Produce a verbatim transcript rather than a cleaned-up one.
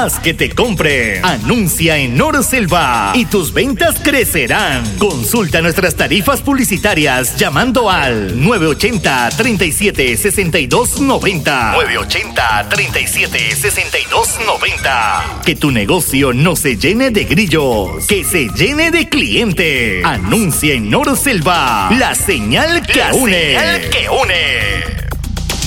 Haz que te compren. Anuncia en Oroselva y tus ventas crecerán. Consulta nuestras tarifas publicitarias llamando al nueve ochenta, treinta y siete, sesenta y dos noventa. nueve ochenta, treinta y siete, sesenta y dos noventa. Que tu negocio no se llene de grillos, que se llene de clientes. Anuncia en Oroselva, la señal que La une. señal que une.